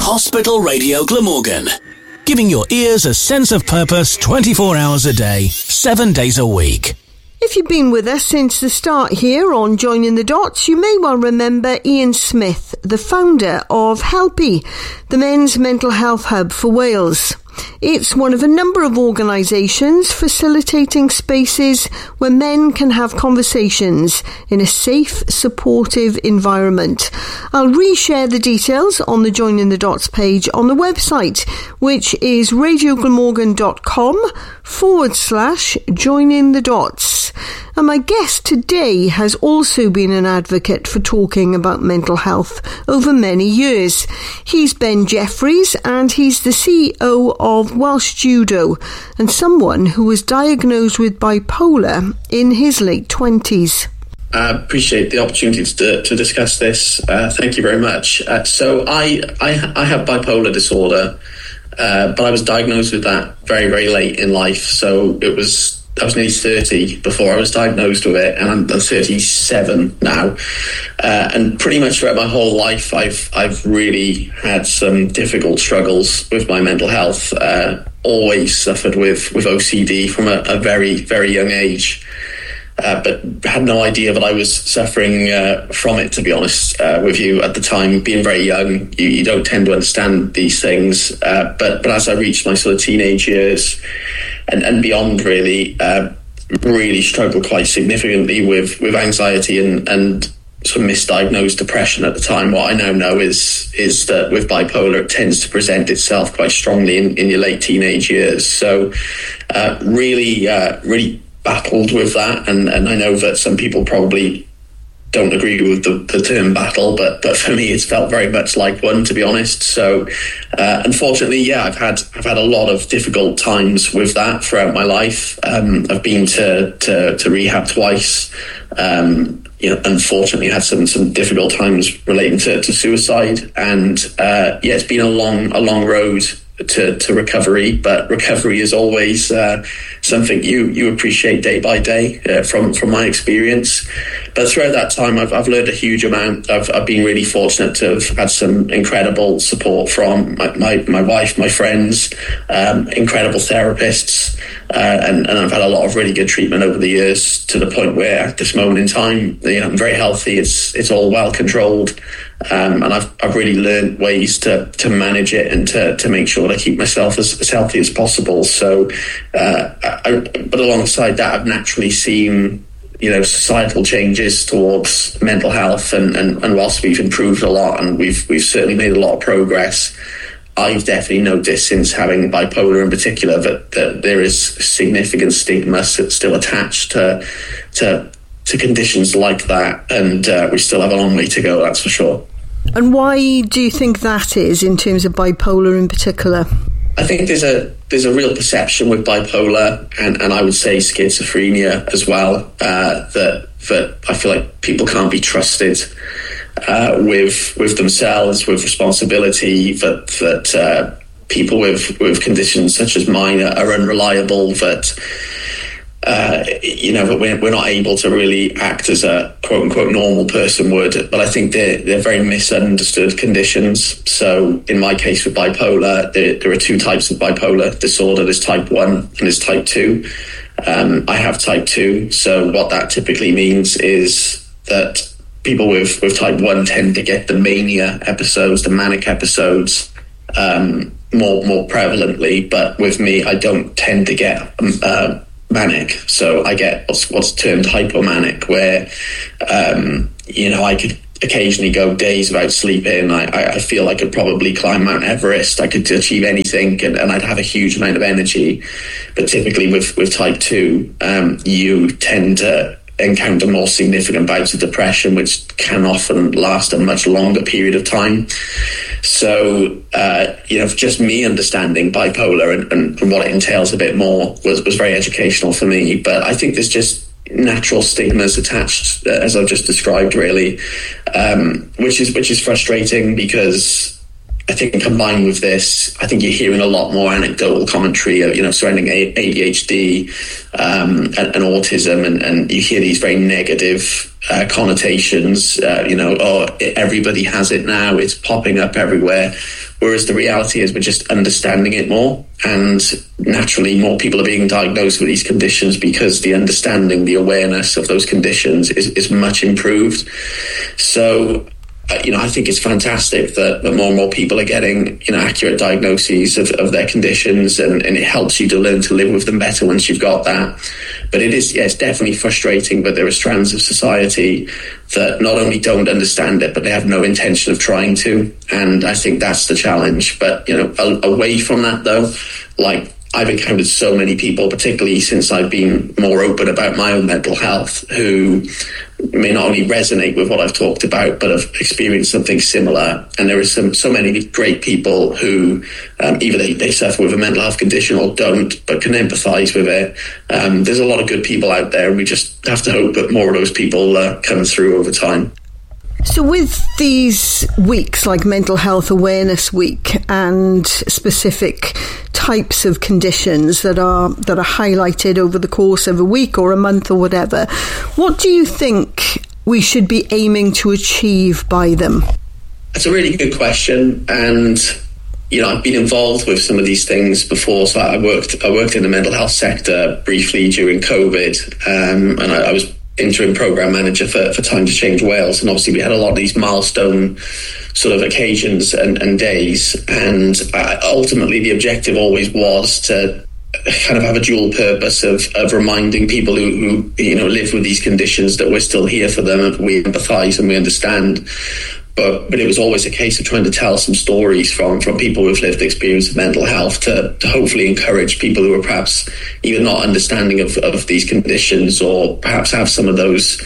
Hospital Radio Glamorgan, giving your ears a sense of purpose 24 hours a day, 7 days a week. If you've been with us since the start here on Joining the Dots, you may well remember Ian Smith, the founder of Helpy, the men's mental health hub for Wales. It's one of a number of organisations facilitating spaces where men can have conversations in a safe, supportive environment. I'll reshare the details on the Joining the Dots page on the website, which is radioglamorgan.com/Joining the Dots. And my guest today has also been an advocate for talking about mental health over many years. He's Ben Jeffries, and he's the CEO of Welsh Judo, and someone who was diagnosed with bipolar in his late 20s. I appreciate the opportunity to discuss this. Thank you very much. So I have bipolar disorder, but I was diagnosed with that very, very late in life. So I was nearly 30 before I was diagnosed with it, and I'm 37 now. And pretty much throughout my whole life, I've really had some difficult struggles with my mental health. Always suffered with OCD from a very, very young age. But had no idea that I was suffering from it, to be honest with you. At the time, being very young, you don't tend to understand these things. But as I reached my sort of teenage years and beyond, really struggled quite significantly with anxiety and sort of misdiagnosed depression at the time. What I now know is that with bipolar, it tends to present itself quite strongly in your late teenage years. So really battled with that, and I know that some people probably don't agree with the term battle, but for me it's felt very much like one, to be honest. So unfortunately, I've had a lot of difficult times with that throughout my life. I've been to rehab twice. Unfortunately had some difficult times relating to suicide, and it's been a long road to recovery, but recovery is always something you appreciate day by day from my experience. But throughout that time, I've learned a huge amount. I've been really fortunate to have had some incredible support from my wife, my friends, incredible therapists, and I've had a lot of really good treatment over the years, to the point where at this moment in time, I'm very healthy. It's all well controlled. And I've really learned ways to manage it and to make sure that I keep myself as healthy as possible. So, but alongside that, I've naturally seen, societal changes towards mental health, and whilst we've improved a lot and we've certainly made a lot of progress, I've definitely noticed, since having bipolar in particular, that there is significant stigma still attached to conditions like that, and we still have a long way to go, that's for sure. And why do you think that is, in terms of bipolar in particular? I think there's a real perception with bipolar, and I would say schizophrenia as well, that I feel like people can't be trusted with themselves, with responsibility, that people with conditions such as mine are unreliable, that we're not able to really act as a quote-unquote normal person would. But I think they're very misunderstood conditions. So in my case with bipolar, there are two types of bipolar disorder. There's type 1 and there's type 2. I have type 2. So what that typically means is that people with type 1 tend to get the mania episodes, the manic episodes, more prevalently. But with me, I don't tend to get manic, so I get what's termed hypomanic, where I could occasionally go days without sleeping. I feel I could probably climb Mount Everest. I could achieve anything, and I'd have a huge amount of energy. But typically with type 2, you tend to encounter more significant bouts of depression, which can often last a much longer period of time. So, just me understanding bipolar and what it entails a bit more was very educational for me. But I think there's just natural stigmas attached, as I've just described, really, which is frustrating, because I think combined with this, I think you're hearing a lot more anecdotal commentary, surrounding ADHD and autism, and you hear these very negative connotations. Everybody has it now; it's popping up everywhere. Whereas the reality is, we're just understanding it more, and naturally, more people are being diagnosed with these conditions because the understanding, the awareness of those conditions is much improved. So, I think it's fantastic that more and more people are getting, accurate diagnoses of their conditions, and it helps you to learn to live with them better once you've got that. But it's definitely frustrating, but there are strands of society that not only don't understand it, but they have no intention of trying to. And I think that's the challenge. But, away from that though, I've encountered so many people, particularly since I've been more open about my own mental health, who may not only resonate with what I've talked about, but have experienced something similar. And there are so many great people who either they suffer with a mental health condition or don't, but can empathise with it. There's a lot of good people out there, and we just have to hope that more of those people come through over time. So with these weeks like Mental Health Awareness Week and specific types of conditions that are highlighted over the course of a week or a month or whatever, what do you think we should be aiming to achieve by them? That's a really good question, and I've been involved with some of these things before. So I worked in the mental health sector briefly during COVID, and I was interim programme manager for Time to Change Wales, and obviously we had a lot of these milestone sort of occasions and days, and ultimately the objective always was to kind of have a dual purpose of reminding people who live with these conditions that we're still here for them, and we empathise and we understand. But it was always a case of trying to tell some stories from people with lived experience of mental health to hopefully encourage people who are perhaps even not understanding of these conditions, or perhaps have some of those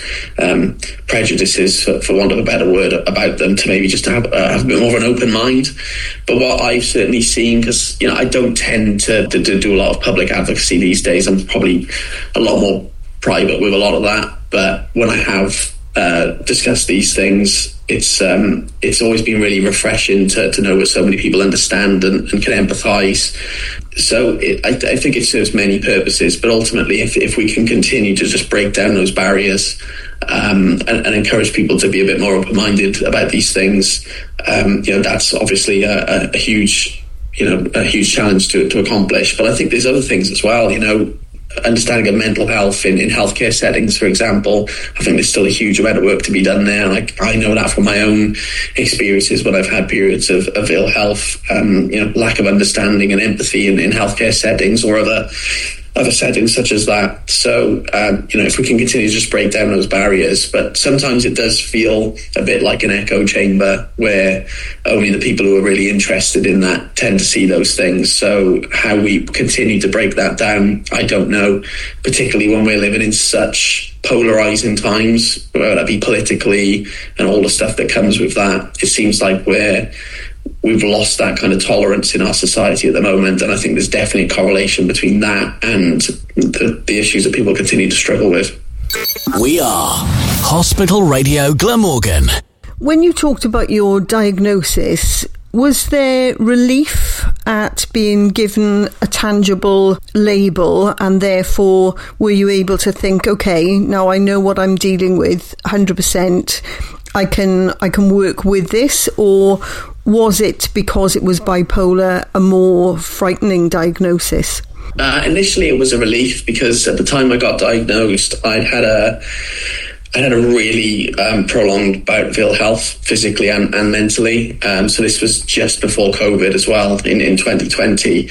prejudices, for want of a better word, about them, to maybe just have a bit more of an open mind. But what I've certainly seen, because I don't tend to do a lot of public advocacy these days, I'm probably a lot more private with a lot of that, but when I have discussed these things, it's always been really refreshing to know that so many people understand and can empathise. So I think it serves many purposes, but ultimately if we can continue to just break down those barriers and encourage people to be a bit more open-minded about these things, that's obviously a huge challenge to accomplish. But I think there's other things as well, understanding of mental health in healthcare settings, for example. I think there's still a huge amount of work to be done there. I know that from my own experiences when I've had periods of ill health, lack of understanding and empathy in healthcare settings or other settings such as that. So, if we can continue to just break down those barriers, but sometimes it does feel a bit like an echo chamber where only the people who are really interested in that tend to see those things. So how we continue to break that down, I don't know, particularly when we're living in such polarising times, whether that be politically and all the stuff that comes with that. It seems like we've lost that kind of tolerance in our society at the moment, and I think there's definitely a correlation between that and the issues that people continue to struggle with. We are Hospital Radio Glamorgan. When you talked about your diagnosis, was there relief at being given a tangible label, and therefore were you able to think, okay, now I know what I'm dealing with 100%, I can work with this? Or was it, because it was bipolar, a more frightening diagnosis? Initially it was a relief, because at the time I got diagnosed, I'd had a really prolonged bout of ill health, physically and mentally. So this was just before COVID as well, in 2020.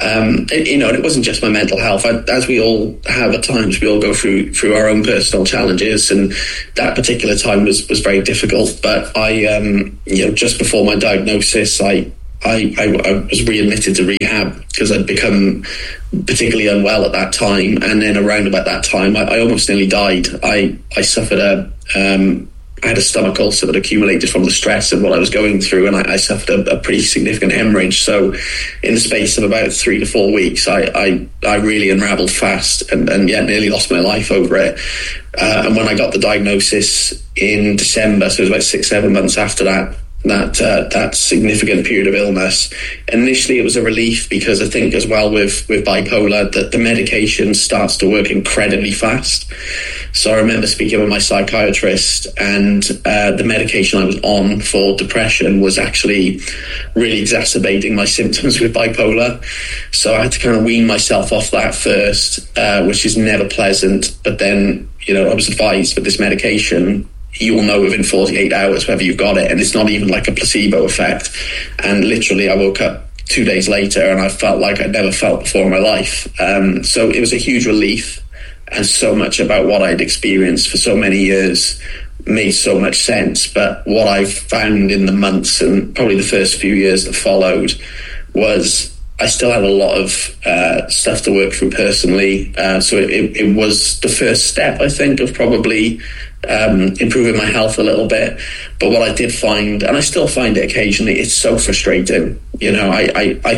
It wasn't just my mental health. As we all have at times, we all go through our own personal challenges, and that particular time was very difficult. But just before my diagnosis, I was readmitted to rehab because I'd become particularly unwell at that time, and then around about that time, I almost nearly died. I suffered I had a stomach ulcer that accumulated from the stress of what I was going through, and I suffered a pretty significant hemorrhage. So in the space of about 3 to 4 weeks, I really unravelled fast and nearly lost my life over it. And when I got the diagnosis in December, so it was about 6-7 months after that, that significant period of illness. Initially, it was a relief because I think as well with bipolar that the medication starts to work incredibly fast. So I remember speaking with my psychiatrist, and the medication I was on for depression was actually really exacerbating my symptoms with bipolar. So I had to kind of wean myself off that first, which is never pleasant. But then, I was advised with this medication, you will know within 48 hours whether you've got it, and it's not even like a placebo effect. And literally I woke up 2 days later and I felt like I'd never felt before in my life. So it was a huge relief, and so much about what I'd experienced for so many years made so much sense. But what I found in the months and probably the first few years that followed was I still had a lot of stuff to work through personally. So it was the first step, I think, of probably improving my health a little bit. But what I did find, and I still find it occasionally, it's so frustrating. I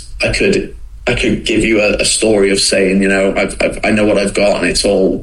could give you a story of saying, I know what I've got and it's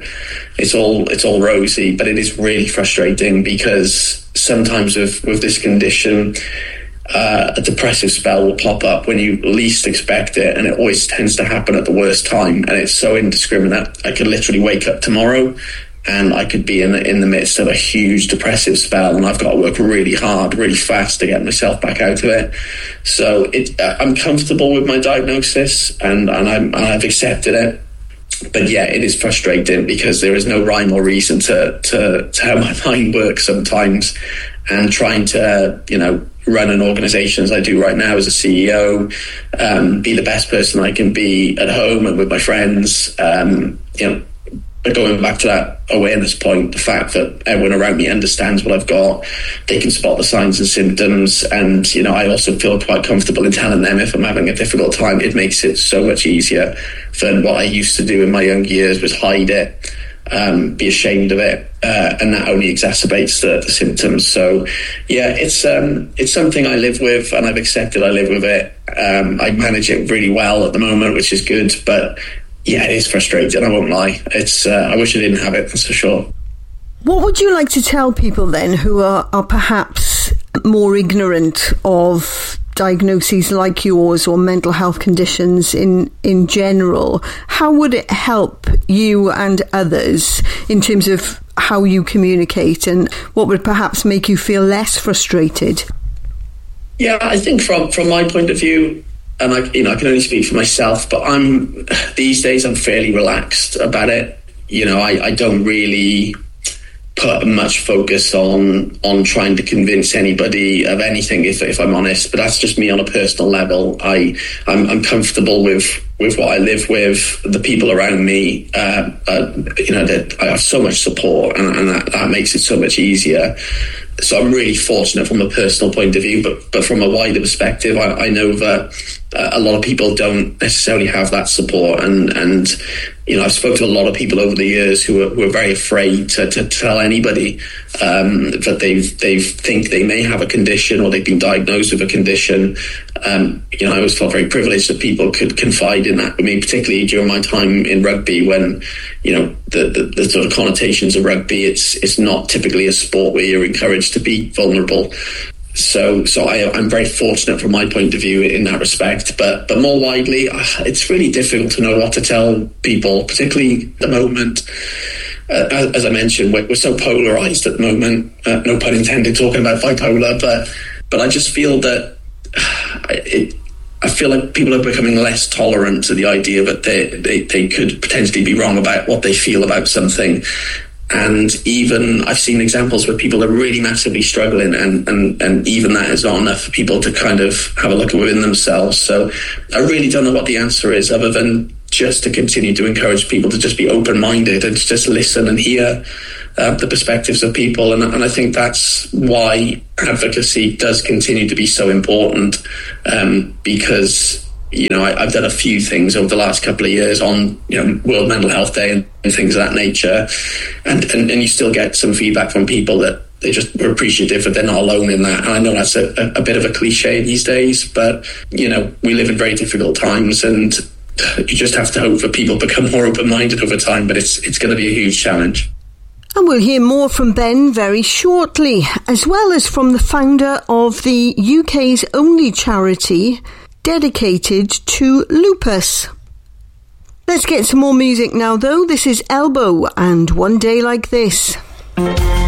all rosy, but it is really frustrating because sometimes with this condition, a depressive spell will pop up when you least expect it, and it always tends to happen at the worst time, and it's so indiscriminate. I could literally wake up tomorrow and I could be in the midst of a huge depressive spell, and I've got to work really hard, really fast to get myself back out of it. So I'm comfortable with my diagnosis, and I've accepted it. But yeah, it is frustrating because there is no rhyme or reason to how my mind works sometimes, and trying to, run an organization as I do right now as a CEO, be the best person I can be at home and with my friends, but going back to that awareness point, the fact that everyone around me understands what I've got, they can spot the signs and symptoms, and I also feel quite comfortable in telling them if I'm having a difficult time. It makes it so much easier than what I used to do in my young years, was hide it, be ashamed of it, and that only exacerbates the symptoms. So yeah, it's something I live with, and I've accepted I live with it. I manage it really well at the moment, which is good, but yeah, it is frustrating, I won't lie. I wish I didn't have it, that's for sure. What would you like to tell people then who are perhaps more ignorant of diagnoses like yours or mental health conditions in general? How would it help you and others in terms of how you communicate, and what would perhaps make you feel less frustrated? Yeah, I think from my point of view, and I can only speak for myself, but these days I'm fairly relaxed about it. I don't really put much focus on trying to convince anybody of anything, if I'm honest. But that's just me on a personal level. I'm comfortable with what I live with, the people around me. That I have so much support, and that makes it so much easier. So I'm really fortunate from a personal point of view, but from a wider perspective, I know that a lot of people don't necessarily have that support, and I've spoken to a lot of people over the years who are very afraid to tell anybody that they think they may have a condition, or they've been diagnosed with a condition. I always felt very privileged that people could confide in that with me, particularly during my time in rugby, when the sort of connotations of rugby, it's not typically a sport where you're encouraged to be vulnerable. So I'm very fortunate from my point of view in that respect, but more widely, it's really difficult to know what to tell people, particularly at the moment. As I mentioned, we're so polarized at the moment, no pun intended, talking about bipolar, but I just feel that I feel like people are becoming less tolerant to the idea that they could potentially be wrong about what they feel about something. And even I've seen examples where people are really massively struggling, and even that is not enough for people to kind of have a look within themselves. So I really don't know what the answer is, other than just to continue to encourage people to just be open-minded and to just listen and hear the perspectives of people. And I think that's why advocacy does continue to be so important, because I've done a few things over the last couple of years on World Mental Health Day and things of that nature, and you still get some feedback from people that they just were appreciative that they're not alone in that. And I know that's a bit of a cliche these days, but we live in very difficult times, and you just have to hope that people become more open-minded over time, but it's going to be a huge challenge. And we'll hear more from Ben very shortly, as well as from the founder of the UK's only charity dedicated to lupus. Let's get some more music now though. This is Elbow and One Day Like This.